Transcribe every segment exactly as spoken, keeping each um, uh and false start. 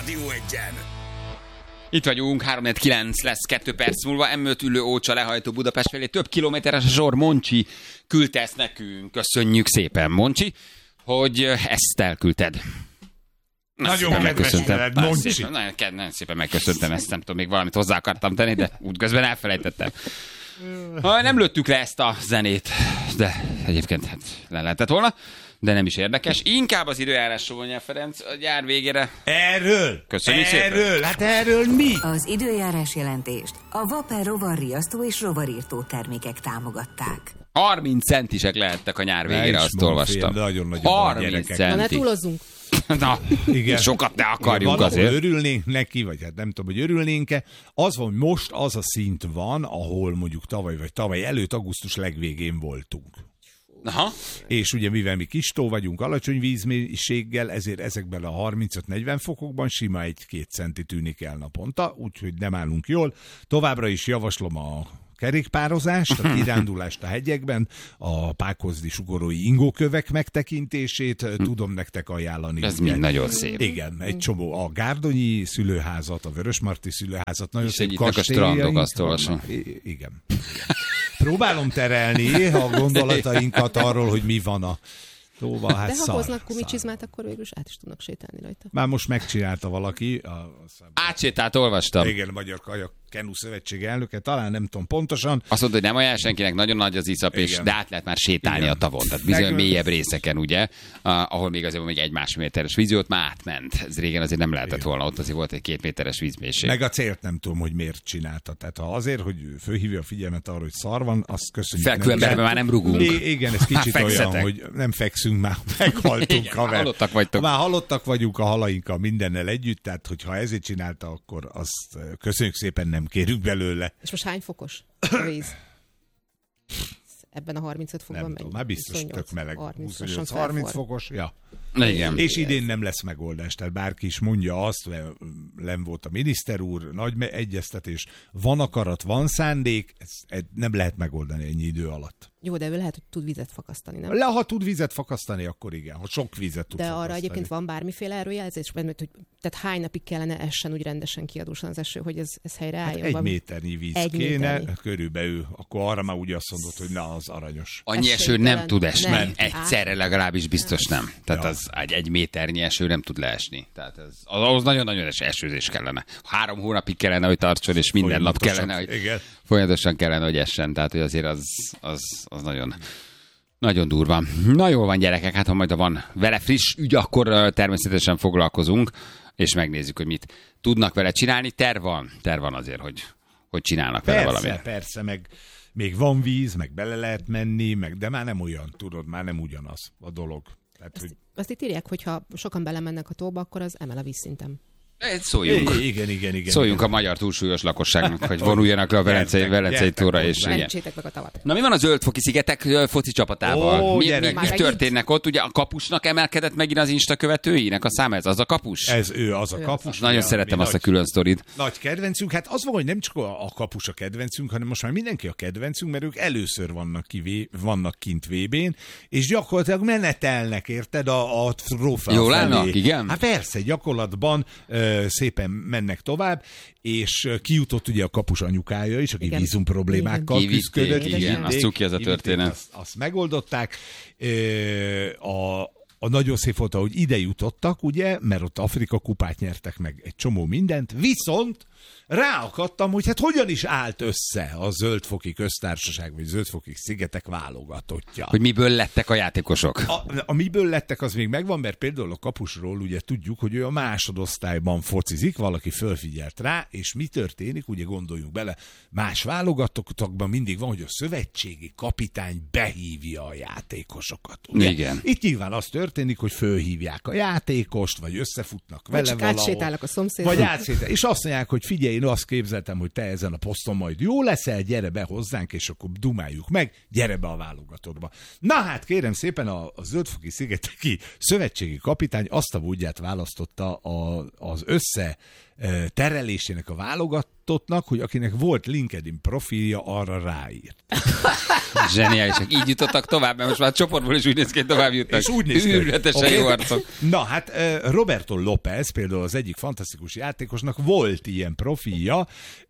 Rádió Egyen. Itt vagyunk, három kilenc lesz, kettő perc múlva, em öt ülő Ócsa lehajtó Budapest felé. Több kilométeres a sor, Moncsi küldte ezt nekünk. Köszönjük szépen, Moncsi, hogy ezt elküldted. Nagyon megköszöntem. Nagyon, nagyon, nagyon szépen megköszöntem ezt, nem tudom, még valamit hozzá akartam tenni, de útközben elfelejtettem. Nem lőttük le ezt a zenét, de egyébként hát le lehetett volna, de nem is érdekes. Inkább az időjárásról mondja Ferenc a gyár végére. Erről! Köszönjük erről, szépen! Hát erről mi? Az időjárás jelentést a Vaper rovarriasztó és rovarírtó termékek támogatták. harminc centisek lehettek a nyár végére, azt olvastam. Nagyon nagy harminc a centi. Na, ne túlozzunk. Na, igen. Sokat ne akarjunk igen, azért. Örülnénk neki, vagy hát nem tudom, hogy örülnénk-e. Az van, hogy most az a szint van, ahol mondjuk tavaly vagy tavaly előtt augusztus legvégén voltunk. Aha. És ugye mivel mi kis tó vagyunk, alacsony vízmennyiséggel, ezért ezekben a harmincöt-negyven fokokban sima egy-két centi tűnik el naponta, úgyhogy nem állunk jól. Továbbra is javaslom a kerékpározást, a kirándulást a hegyekben, a pákozdi sugorói ingókövek megtekintését tudom nektek ajánlani. Ez mind nagyon szép. Igen, egy csomó a Gárdonyi szülőházat, a Vörösmarty szülőházat, nagyon és szép a strandok, azt olvasom. I- igen. Próbálom terelni a gondolatainkat arról, hogy mi van a tóval. Hát de ha szar, hoznak gumicsizmát, akkor végül is át is tudnak sétálni rajta. Már most megcsinálta valaki. A, a Átsétált, olvastam. igen, a Magyar Kajak Kenu Szövetség elnöke, talán nem tudom pontosan. Azt mondta, hogy nem ajánl senkinek, nagyon nagy az iszap, és de át lehet már sétálni igen. a tavon. Tehát bizony Meg... mélyebb részeken, ugye, ahol még azért még egy-más méteres víz, ott már átment. Ez régen azért nem lehetett igen. volna, ott azért volt egy két méteres vízmélység. Meg a célt nem tudom, hogy miért csinálta. Tehát ha azért, hogy fölhívja a figyelmet arra, hogy szar van, azt köszönjük. Felkő emberben már nem rugunk. I- igen, ez kicsit olyan, hogy nem fekszünk, már meghaltunk. Igen, már halottak vagytok. Már halottak vagyunk a halainkkal mindennel együtt, tehát hogyha ezért csinálta, akkor azt köszönjük szépen, nem kérünk belőle. És most hány fokos a víz? Ebben a harmincöt fokban nem megy. tudom, már biztos tök meleg. huszonnyolc-harminc fokos, ja. Igen. És idén nem lesz megoldás, tehát bárki is mondja azt, nem volt a miniszter úr, nagy egyeztetés, van akarat, van szándék, ezt nem lehet megoldani ennyi idő alatt. Jó, de ő lehet, hogy tud vizet fakasztani, nem? Le, ha tud vizet fakasztani, akkor igen, ha sok vizet tud de fakasztani. arra egyébként van bármiféle erőjelzés, mert hogy, tehát hány napig kellene essen úgy rendesen kiadósan az eső, hogy ez, ez helyre álljon? Hát egy valami? méternyi víz egy kéne, méternyi. Körülbelül, akkor arra már úgy azt mondod, hogy na, az aranyos. Annyi eső Esélytelen. nem tud esni. Nem. Egyszerre legalábbis biztos nem. Tehát Ja. az egy, egy méternyi eső nem tud leesni. Tehát ez, az, ahhoz nagyon-nagyon esőzés kellene. Három hónapig kellene, hogy tartson, és minden nap kellene, hogy igen. folyamatosan kellene, hogy essen. Tehát hogy azért az, az, az nagyon... Nagyon durva. Na jól van, gyerekek, hát ha majd van vele friss ügy, akkor természetesen foglalkozunk, és megnézzük, hogy mit tudnak vele csinálni. Terv van, terv van azért, hogy, hogy csinálnak Persze, vele valamit. persze, meg még van víz, meg bele lehet menni, meg, de már nem olyan, tudod, már nem ugyanaz a dolog. Tehát, hogy... Azt itt írják, hogy ha sokan belemennek a tóba, akkor az emel a vízszinten. Szóljunk. Igen, igen, igen, igen. Szóljunk a magyar túlsúlyos lakosságnak, hogy vonuljanak le a Velencei, Velencei tóra. És Mentsétek meg a tavat. na mi van a Zöldfoki szigetek foci csapatával? Ó, mi, gyerek. mi, mi történnek ott? Ugye a kapusnak emelkedett megint az Insta követőinek a száma, ez az a kapus? Ez ő, az a kapus. Nagyon ugye, szeretem mi azt a nagy- külön sztorit. Nagy kedvencünk, hát az van, hogy nem csak a a kapus a kedvencünk, hanem most már mindenki a kedvencünk, mert ők először vannak, ki, vé- vannak kint vé bén, és gyakorlatilag menetelnek, érted, a, a trófea Jól felé. állnak, igen? Hát persze, gyakorlatban ö, szépen mennek tovább, és ö, kijutott ugye a kapus anyukája is, aki Igen. vízum problémákkal Igen. küzdködött. Kivitték, igen, az cuki az a kivitték, történet. Azt, azt megoldották. Ö, a A nagyon szép volt, hogy ide jutottak, ugye, mert ott Afrika kupát nyertek meg egy csomó mindent, viszont ráakadtam, hogy hát hogyan is állt össze a Zöldfoki Köztársaság, vagy Zöldfoki Szigetek válogatottja. Hogy miből lettek a játékosok? A, a miből lettek, az még megvan, mert például a kapusról ugye tudjuk, hogy ő a másodosztályban focizik, valaki fölfigyelt rá, és mi történik, ugye gondoljunk bele, más válogatottakban mindig van, hogy a szövetségi kapitány behívja a játékosokat. Ugye? Igen. Itt nyilván az történik, hogy fölhívják a játékost, vagy összefutnak vele Vagy csak valahol. átsétálnak a szomszédon. Vagy átsétál. És azt mondják, hogy figyelj, én azt képzeltem, hogy te ezen a poszton majd jó leszel, gyere be hozzánk, és akkor dumáljuk meg, gyere be a válogatottba. Na hát kérem szépen, a, a Zöldfoki Szigeteki szövetségi kapitány azt a módját választotta a, az össze e, terelésének a válogatottnak, hogy akinek volt LinkedIn profilja, arra ráírt. Zseniálisak. Így jutottak tovább, mert most már a csoportból is úgy néz ki, hogy tovább jutnak. És úgy néz ki. Őrületesen Okay. jó arcok. Na hát Roberto López például az egyik fantasztikus játékosnak volt ilyen profilja,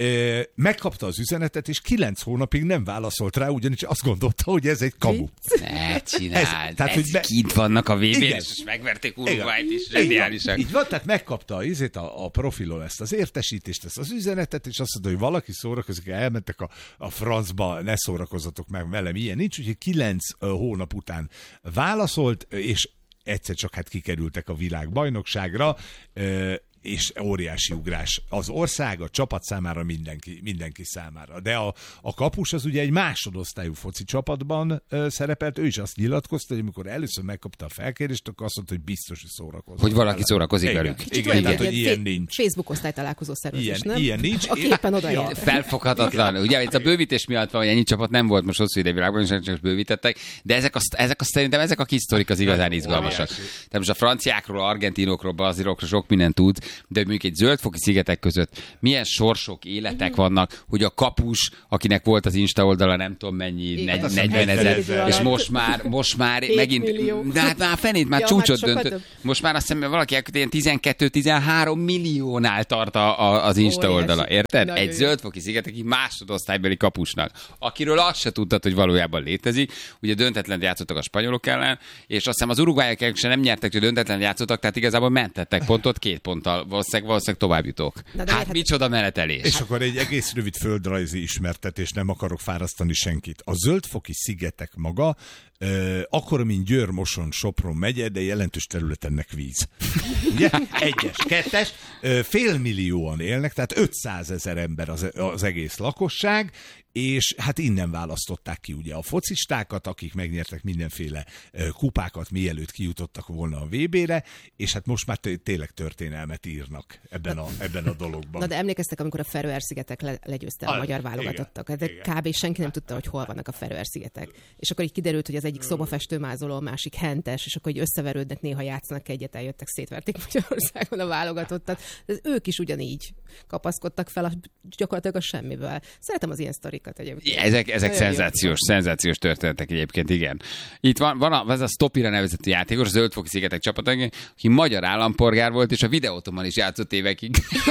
megkapta az üzenetet, és kilenc hónapig nem válaszolt rá, ugyanis azt gondolta, hogy ez egy kamu. Ne csináld, tehát, ez hogy be... kint vannak a vé bén, Igen. és megverték Uruguayt is, zseniálisak. Így van, tehát megkapta a, izét, a, a profilon ezt az értesítést, ezt az üzenetet, és azt mondta, hogy valaki szórakozik, elmentek a, a francba, ne szórakozzatok meg velem, ilyen nincs, úgyhogy kilenc uh, hónap után válaszolt, és egyszer csak hát kikerültek a világbajnokságra, uh, és óriási ugrás az ország, a csapat számára, mindenki, mindenki számára. De a, a kapus az ugye egy másodosztályú foci csapatban ö, szerepelt, ő is azt nyilatkozta, hogy amikor először megkapta a felkérést, akkor azt mondta, hogy biztos, hogy szórakozik. Hogy valaki szórakozik igen, velük. Igen, igen, tehát, hogy ilyen nincs. Facebook osztálytalálkozó szervezés, Ilyen, nem? ilyen nincs. Aki éppen odaér. Felfoghatatlan. Ugye itt a bővítés miatt van, hogy ennyi csapat nem volt most hosszú ide világban, és csak bővítettek, de ezek a, ezek a, szerintem ezek a kis sztorik az igazán izgalmasak. Tehát most a franciákról, argentinokról, brazilokról sok mindent tud, de mondjuk egy zöldfoki szigetek között milyen sorsok, életek vannak, hogy a kapus, akinek volt az Insta oldala, nem tudom mennyi, negyven ezer, és most már, most már megint, millió. de hát már fenét, már Ja, csúcsot hát döntött. több. Most már azt hiszem, valaki elküldte, ilyen tizenkettő-tizenhárom milliónál tart a, a, az Insta Óriási. oldala, érted? Nagyon Egy jó. zöldfoki szigeteki másodosztálybeli kapusnak, akiről azt se tudtad, hogy valójában létezik. Ugye döntetlen játszottak a spanyolok ellen, és azt hiszem az uruguayok se nem nyertek, hogy döntetlen játszottak, tehát igazából mentettek pontot két ponttal, valószínűleg, valószínűleg tovább jutok. Na de Hát érhet- micsoda menetelés. És akkor egy egész rövid földrajzi ismertetés, nem akarok fárasztani senkit. A zöldfoki szigetek maga, Uh, akkor, mint Győr, Moson, Sopron megye, de jelentős területennek víz. Ugye? Egyes, kettes, uh, félmillióan élnek, tehát ötszázezer ember az, az egész lakosság, és hát innen választották ki ugye a focistákat, akik megnyertek mindenféle uh, kupákat, mielőtt kijutottak volna a vé bére, és hát most már t- tényleg történelmet írnak ebben a, ebben a dologban. Na de emlékeztek, amikor a Feröer-szigetek le- legyőzte a Ah, magyar igen, válogatottak. De igen. kb. Senki nem tudta, hogy hol vannak a Feröer-szigetek. És akkor így kiderült, hogy az egyik szobafestőmázoló, a másik hentes, és akkor így összeverődnek, néha játszanak egyet, eljöttek, szétverték Magyarországon a válogatottat. De ők is ugyanígy kapaszkodtak fel a, gyakorlatilag a semmiből. Szeretem az ilyen sztorikat egyébként. Ezek, ezek Nagyon jó. szenzációs, szenzációs történetek egyébként, igen. Itt van, van a, ez a Stopira nevezetű játékos, a Zöldfoki szigetek csapata, aki magyar állampolgár volt, és a videótommal is játszott évekig.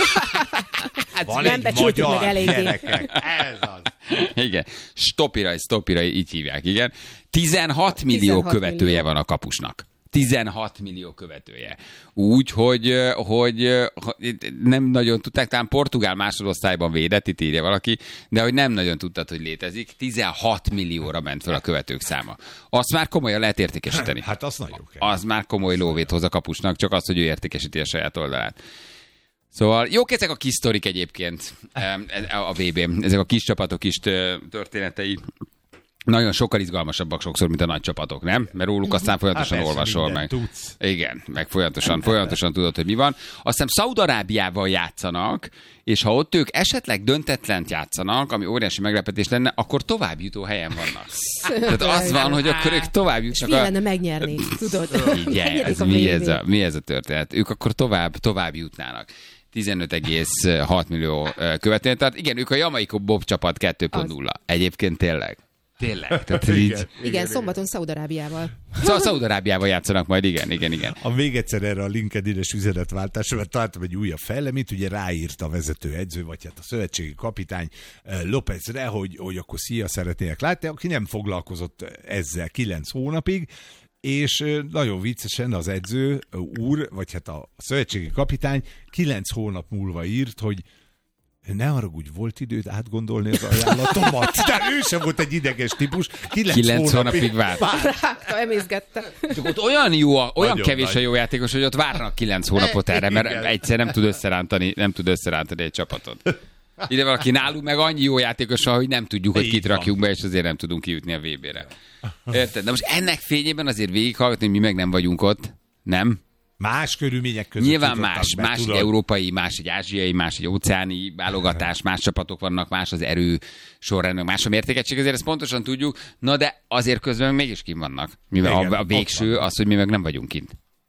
Van nem egy becsültük magyar, meg eléggé. gyerekek. Ez az. Igen. Stopira, Stopira, így hívják, igen. tizenhat millió tizenhat követője millió. van a kapusnak. tizenhat millió követője. Úgy, hogy, hogy nem nagyon tudták, talán portugál másodosztályban védett, itt írja valaki, de hogy nem nagyon tudtad, hogy létezik. tizenhat millióra ment fel a követők száma. Azt már komolyan lehet értékesíteni. Hát az nagyon kell. Az már komoly lóvét hoz a kapusnak, csak az, hogy ő értékesíti a saját oldalát. Szóval jók ezek a kis sztorik egyébként a vé bén, ezek a kis csapatok is történetei. Nagyon sokkal izgalmasabbak sokszor, mint a nagy csapatok, nem? Mert róluk aztán folyamatosan Hát persze, olvasol meg. mindent tudsz. Igen, meg folyamatosan, folyamatosan tudod, hogy mi van. Aztán Szaúd-Arábiával játszanak, és ha ott ők esetleg döntetlent játszanak, ami óriási meglepetés lenne, akkor tovább jutó helyen vannak. Tehát az van, hogy akkor ők tovább jutnak. Mi lenne megnyerni, tudod? Igen, Megnyerik ez a mi, ez vé bét. a, mi ez a történet? Ők akkor tovább, tovább jutnának. tizenöt egész hat millió követője. Tehát igen, ők a Jamaica Bob csapat kettő pont nulla. Egyébként tényleg. Tényleg. Tehát így... Igen. Igen, szombaton Szaúd-Arábiával. Szóval Szaúd-Arábiával játszanak majd, igen, igen, igen. A még egyszer erre a LinkedIn-es üzenetváltásra, mert találtam egy újabb fejleményt, ugye ráírta a vezető edző, vagy hát a szövetségi kapitány eh, Lópezre, hogy, hogy akkor szia, szeretnének látni, aki nem foglalkozott ezzel kilenc hónapig, és eh, nagyon viccesen az edző eh, úr, vagy hát a szövetségi kapitány kilenc hónap múlva írt, hogy ne haragudj, volt időt átgondolni az ajánlatomat. Tehát ő sem volt egy ideges típus. Kilenc, Kilenc hónapig várt. Rágta, emészgette. Csak ott olyan jó, olyan Nagyon kevés nagy. a jó játékos, hogy ott várnak kilenc hónapot erre, mert Igen. egyszer nem tud összerántani, nem tud összerántani egy csapatot. Ide valaki nálunk meg annyi jó játékos van, hogy nem tudjuk, hogy Így kit van. rakjunk be, és azért nem tudunk kijutni a vé bére. Érted? De most ennek fényében azért végighallgatni, hogy mi meg nem vagyunk ott, nem? Más körülmények között Nyilván jutottak más, be, más egy tudod? európai, más egy ázsiai, más egy óceáni válogatás, más csapatok vannak, más az erő sorrend, más a mértékegység, azért ezt pontosan tudjuk, na de azért közben mégis kint vannak. Mivel Igen, a, a ott végső van. az, hogy mi meg nem vagyunk kint.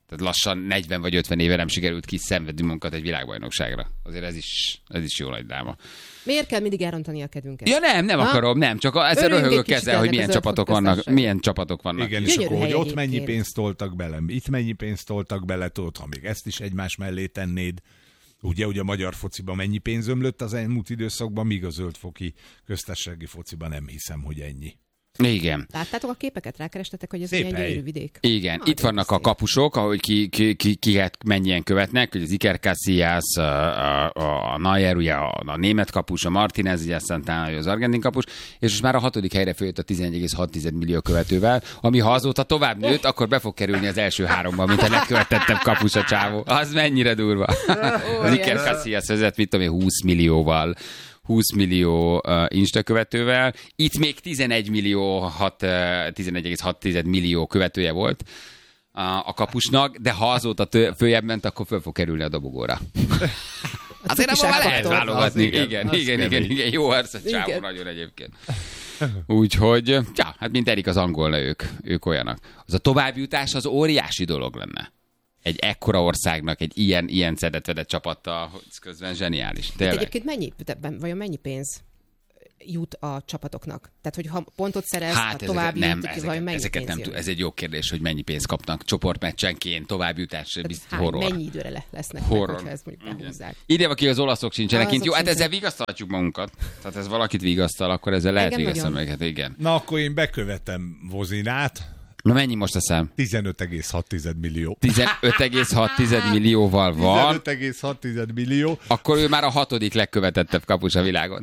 Tehát lassan negyven vagy ötven éve nem sikerült kiszenvedni munkat egy világbajnokságra. Azért ez is, ez is jó nagy dráma. Miért kell mindig elrontani a kedvünket? Ja nem, nem ha? akarom, nem. Csak ezzel Örüljünk röhögök egy kicsit ezzel, hogy ennek milyen a csapatok zöld vannak. köztársaság. Milyen csapatok vannak. Igen, és Gyönyörű akkor, hogy hely ott mennyi egyébként. pénzt toltak bele, itt mennyi pénzt toltak bele, tudod, ha még ezt is egymás mellé tennéd. Ugye, ugye a magyar fociban mennyi pénz ömlött az elmúlt időszakban, míg a zöldfoki köztársasági fociban nem hiszem, hogy ennyi. Igen. Láttátok a képeket? Rákerestetek, hogy ez Szép milyen hely. gyönyörű vidék? Igen, Ah, itt vannak a szép. kapusok, ahogy ki, ki, ki, ki mennyien követnek, hogy az Iker Casillas, a, a, a Neuer, ugye a, a német kapus, a Martinez, ugye aztán talán az argentin kapus, és most már a hatodik helyre följött a tizenegy egész hat millió követővel, ami ha azóta tovább nőtt, akkor be fog kerülni az első háromban, mint a legkövetettebb kapus a csávó. Az mennyire durva. Az Iker Casillas vezet, mit tudom én, húsz millióval. húsz millió uh, Insta követővel. Itt még tizenegy millió, hat, uh, tizenegy egész hat millió követője volt uh, a kapusnak, de ha azóta tő, följebb ment, akkor föl fog kerülni a dobogóra. Azért is abban már lehet elkaptad. válogatni. Az igen, Igen, az igen, igen, kemény. igen, jó arc a csávó Igen. nagyon egyébként. Úgyhogy, ja, hát mint Erik az angolna ők, ők olyanak. Az a továbbjutás az óriási dolog lenne. Egy ekkora országnak egy ilyen, ilyen szedett-vedett csapattal, hogy ez közben zseniális. De Tényleg. egyébként mennyi, de vajon mennyi pénz jut a csapatoknak? Tehát, hogy ha pontot szerez, Hát ha ezeket, tovább nem, jut, ezeket, vajon mennyi ezeket pénz nem jön? tud. Ez egy jó kérdés, hogy mennyi pénzt kapnak csoportmeccsenként, továbbjutás, Tehát biztos hány, horror. mennyi időre le, lesznek Horror. meg, hogyha ezt mondjuk behúzzák? Ide, aki az olaszok sincsenek Azok kint. Jó, hát ezzel sincsenek. vigasztalhatjuk magunkat. Tehát ez valakit vigasztal, akkor ezzel lehet Engem vigasztalni nagyon. meg. Hát igen. Na, akkor én bekövetem Vozinát, Na mennyi most a szám? tizenöt egész hat millió. tizenöt egész hat millióval van. tizenöt egész hat millió. Akkor ő már a hatodik legkövetettebb kapus a világon.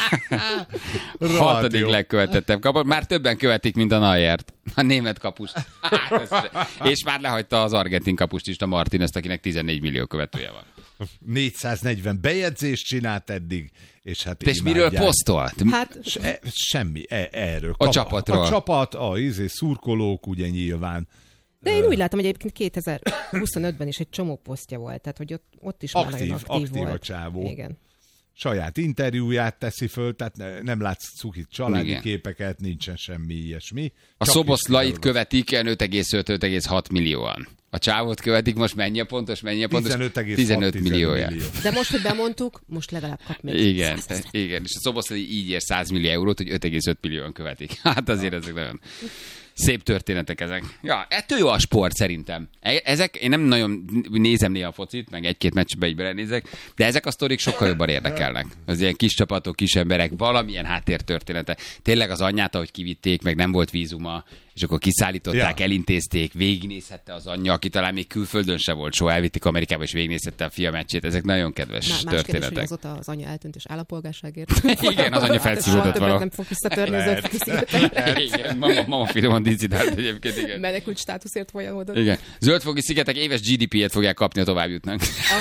hatodik jó. legkövetettebb kapus. Már többen követik, mint a Neuert. A német kapus. Hát, ez- és már lehagyta az argentin kapust is, a Martinezt, akinek tizennégy millió követője van. négyszáznegyven bejegyzést csinált eddig, és hát És miről imádják. posztolt? Hát, Se, semmi, e, erről. A csapatról. A csapat, a izé, szurkolók, ugye nyilván. de én úgy látom, hogy egyébként kétezer-huszonötben is egy csomó posztja volt, tehát hogy ott, ott is már Aktív, nagyon aktív, aktív a volt. csávó. Igen. Saját interjúját teszi föl, tehát ne- nem látsz cukit családi Igen. képeket, nincsen semmi ilyesmi. A Csak Szoboszlait is követik ilyen öt egész öt öt egész hat millióan. A csávót követik, most mennyi a pontos, mennyi a pontos? tizenöt egész hat tizenöt milliója. millió. De most, hogy bemondtuk, most legalább kap még. Igen, igen, és a Szoboszlai így ér száz millió eurót, hogy öt egész öt millióan követik. Hát azért ezek nagyon szép történetek ezek. Ja, ettől jó a sport szerintem. E- Ezek, én nem nagyon nézem néha a focit, meg egy-két meccsbe így belenézek, de ezek a sztorik sokkal jobban érdekelnek. Az ilyen kis csapatok, kis emberek, valamilyen háttértörténete. Tényleg az anyját, ahogy kivitték, meg nem volt vízuma, és akkor kiszállították, Ja. elintézték, végignézhette az anyja, aki talán még külföldön se volt, soha elvitték Amerikába, és végignézhette a fia meccsét. Ezek nagyon kedves Má- más kérdés, hogy történetek. azóta az anya eltűnt és állampolgárságért. Igen, az anya felszívódott Soha többet valahogy. nem fog visszatörni az ötfoki szigetekre. Igen, mama, mama finoman dicidált egyébként, igen. Menekült státuszért folyamodott. Igen. Zöldfogi szigetek éves gé dé pé-et fogják kapni, ha tovább jutnak.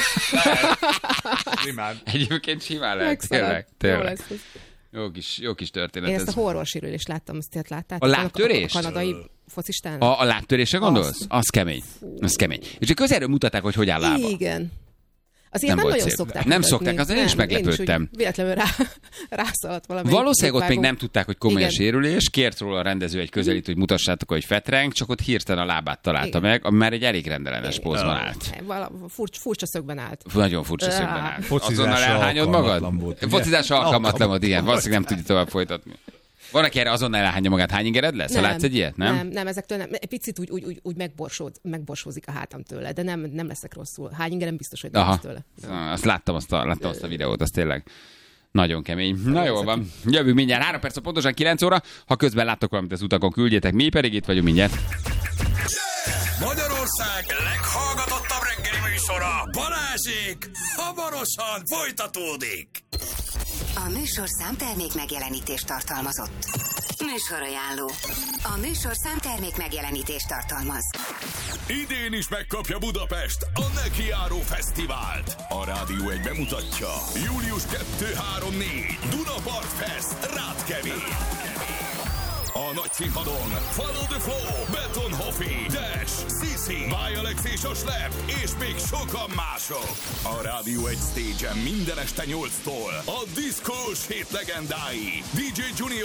Simán. Egyébként simán lehet, Megszaladt. tényleg. Jó tényleg. lesz ez. Jó kis, jó kis történet Én ez. ezt a horror sírülést láttam, azt ilyet láttátok? A lábtörést? A kanadai focistán? A, a lábtörésre gondolsz? Az. Az kemény. Az kemény. És csak közelről mutatták, hogy hogy áll lába. Igen. Azért Nem nem, volt nagyon szép. szokták Nem mutatni. szokták, azért én is meglepődtem. Én is úgy véletlenül rá, rászaladt valami. Valószínűleg ott még nem tudták, hogy komoly a Igen. sérülés, kért róla a rendező egy közelít, hogy mutassátok, hogy fetreng, csak ott hirtelen a lábát találta Igen. meg, ami már egy elég rendellenes Igen. pózban állt. Vala, furcsa, furcsa szögben állt. Nagyon furcsa szögben Á. állt. Focizásra Azonnal elhányod magad? alkalmatlan volt, ugye? Focizásra alkalmatlan volt, igen. Alkalmatlan Valószínűleg nem tudja tovább folytatni. Van, aki erre azonnal elhányja magát. Hány ingered lesz? Ha látsz egy ilyet, nem? Nem, nem, ezektől nem. Egy picit úgy, úgy, úgy, úgy megborsód, megborsózik a hátam tőle, de nem, nem leszek rosszul. Hány ingerem biztos, hogy nem Aha. lesz tőle. Ah, Azt láttam azt a, láttam azt a videót, az tényleg nagyon kemény. Na jól van. Jövünk mindjárt. Három perc, pontosan kilenc óra. Ha közben láttok valamit az utakon, küldjétek. Mi pedig itt vagyunk mindjárt. Magyarország leghallgatottabb reggeli műsora, Balázsék, hamarosan folytatódik. A műsorszám termék megjelenítést tartalmazott. Műsorajánló. A műsorszám termék megjelenítést tartalmaz. Idén is megkapja Budapest a Nekiáró Fesztivált. A Rádió egy bemutatja. július kettő három négy Dunapart Fest, Rátkemény. A nagy színpadon Follow the Flow, Betonhoffi, Dash, Sisi, Vajalex és a Slep, és még sokan mások. A Rádió egy stage-en minden este nyolctól a diszkós hét legendái dé dzsé Junior